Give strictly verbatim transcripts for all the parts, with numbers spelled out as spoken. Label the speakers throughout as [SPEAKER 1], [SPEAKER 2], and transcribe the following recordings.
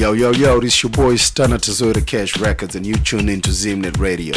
[SPEAKER 1] Yo, yo, yo, this is your boy Stunner Tazora Cash Records, and you tune into Zimnet Radio.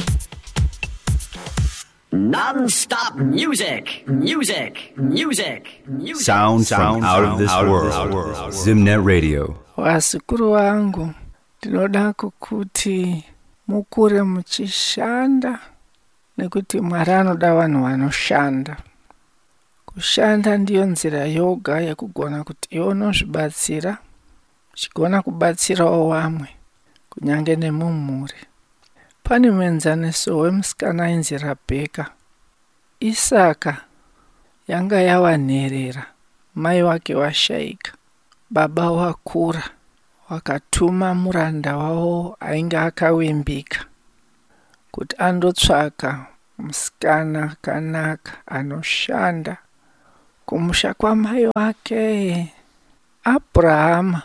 [SPEAKER 2] Non-stop music, music, music, music.
[SPEAKER 3] Sound, sound from out of this out world. Of this world. Zimnet Radio.
[SPEAKER 4] Wasukuru wangu, ndinoda kukuti mukure muchishanda nekuti Mwari anoda vanhu vanoshanda. Kushanda ndiyo nzira yoga yekugona kuti iwe unozvibatsira, uchigona kubatsirawo vamwe, kunyange nemumhuri. Pane muenzaniso wemusikana ainzi Rabheka. Isaka yanga yava nherera, mai wake washaika, baba wakura, wakatuma muranda wavo ainge akawimbika kuti andotsvaka musikana kanaka anoshanda kumusha kwamai wake. Abrahama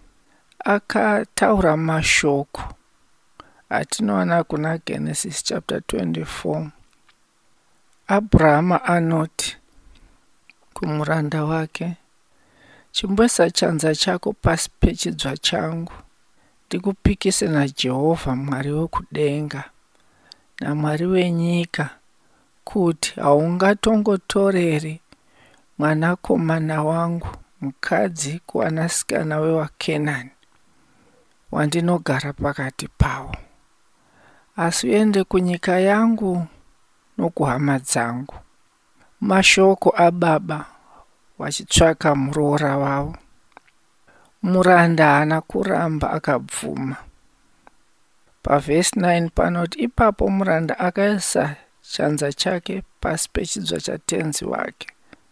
[SPEAKER 4] akataura mashoko atinoona kuna Genesis chapter twenty-four. Abrahama anoti kumuranda wake, chimbwesa chanza chako pasi pechidzwa changu, ndikupikise naJehovha Mwari wekudenga naMwari wenyika, kuti haungatongotoreri mwanakomana wangu mukadzi kuwanasikana wewaKenani wandinogara pakati pavo, asi uende kunyika yangu nokuhama dzangu. Mashoko ababa wachitsvaka muroora wavo. Muranda haana kuramba, akabvuma. Pavhesi nine panoti, ipapo muranda akaisa chanza chake pasi pechidzwa chatenzi wake.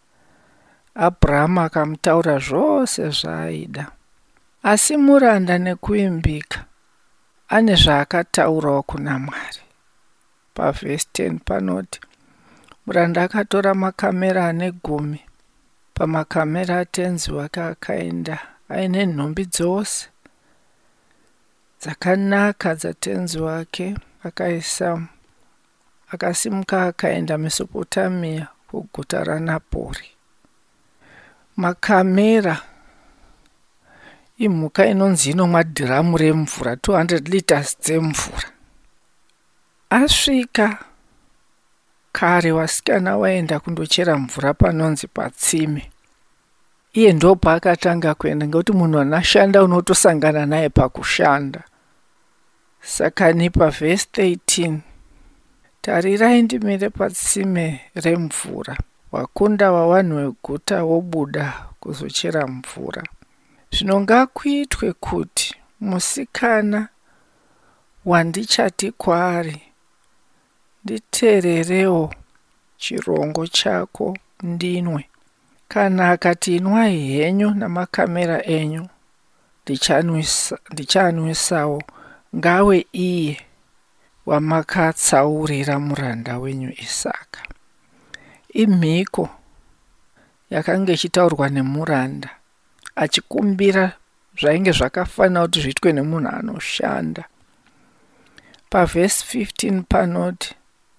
[SPEAKER 4] Abrahama akamutaura zvose zvaaida, asi muranda nekuimbika ane zvaakataurawo kuna Mwari. Pavhesi ten panoti, muranda akatora makamera ane gumi. Pamakamera atenzi wake akaenda aine nhumbi dzose dzakanaka dzatenzi wake, akaisa akasimuka akaenda Mesopotamia kuguta raNapori. Makamera imhuka inonzi inomwa dhiramu remvura, two hundred liters dzemvura. Asvika kare, wasikana waenda kundochera mvura panonzi patsime. Iye ndo paakatanga kuenda, ngekuti munhu anoshanda unotosangana naye pakushanda. Saka ni pavhesi thirteen, tarirai ndimire patsime remvura, wakunda wavanhu veguta wobuda kuzochera mvura. Zvino ngakuitwe kuti musikana wandichati kwaari, nditeererewo chirongo chako ndinwe. Kana akati inwai henyu namakamera enyu, ndichanwisawo, ngawe iye wamakatsaurira muranda wenyu Isaka. Imhiko yakanga ichitaurwa nemuranda achikumbira zvainge zvakafanira kuti zviitwe nemunhu anoshanda. Pavhesi fifteen panoti,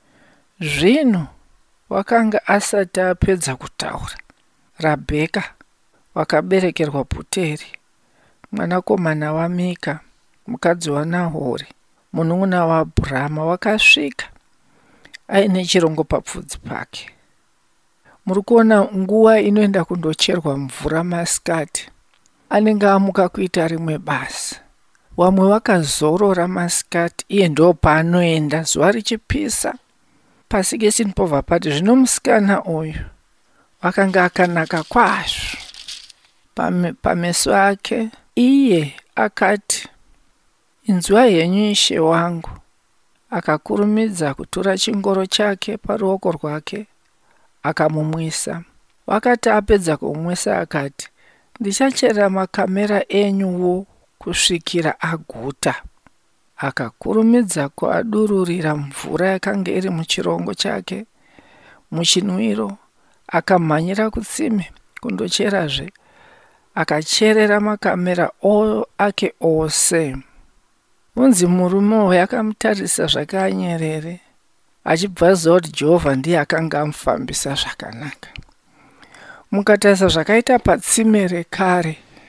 [SPEAKER 4] zvino wakanga asati apedza kutaura, Rabheka wakaberekerwa Puteri, mwanakomana waMika, mukadzi waNahori, munun'una waAbhurama, wakasvika aine chirongo papfudzi pake. Muri kuona nguva inoenda kundocherwa mvura masikati, anenge amuka kuita rimwe basa. Wamwe wakazorora masikati, iye ndo paanoenda zuva richipisa. Pasikesini pobva pati, zvino musikana uyu wakanga akanaka kwazvo pameso ake. Iye akati, inzwai henyu ishe wangu. Akakurumidza kutora chingoro chake paruoko rwake akamumwisa. Wakati apedza kumwisa akati, ndichachera makamera enyuwo kusvikira aguta. Akakurumidza kuadururira mvura yakanga iri muchirongo chake muchinwiro, akamhanyira kutsime kundocherazve, akacherera makamera ake ose. Unzi murume uyu akamutarisa zvakanyerere, achibva aziva kuti Jehovha ndiye akanga amufambisa zvakanaka. Mukatarisa zvakaita patsime rekare,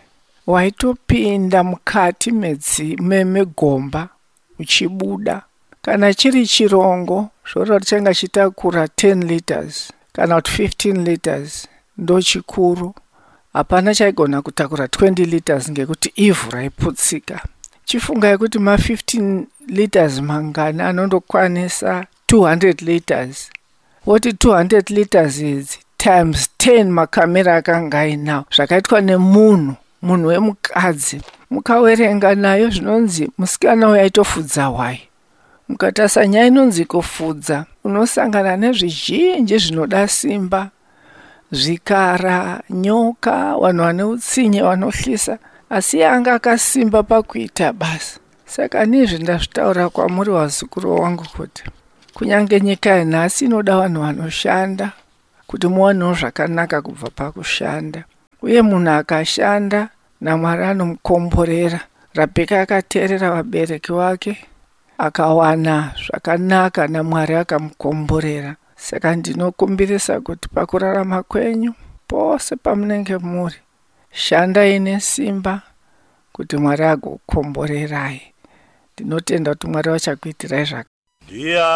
[SPEAKER 4] waitopinda mukati medzi memegomba uchibuda. Kana chiri chirongo zvoroti changa chitakura ten liters kana kuti fifteen liters ndo chikuru. Hapana chaigona kutakura twenty liters ngekuti ivhu raiputsika. Chifungai kuti ma fifteen liters mangana anondokwanisa two hundred liters. Woti two hundred liters idzi times ten makamera akanga ainawo zvakaitwa nemunhu, munhu wemukadzi. Mukawerenga nayo zvinonzi musikana uyu aitofudza hwai. Mukatasa nyaya inonzi kufudza, unosangana nezvizhinji zvinoda simba, zvikara, nyoka, vanhu vane utsinye vanohlisa, asi anga akasimba pakuita basa. Saka nizvi ndazvitaura kwamuri wazukuru wangu kuti kunyange nyika yanhasi inoda vanhu vanoshanda kuti muwanewo zvakanaka kubva pakushanda. Uye munhu akashanda naMwari anomukomborera. Rabheka akateerera vabereki wake akawana zvakanaka naMwari akamukomborera. Saka ndinokumbirisa kuti pakurarama kwenyu pose pamunenge muri, shandai nesimba kuti Mwari agokukomborerai. Ndinotenda kuti Mwari vachakuitirai zvaka.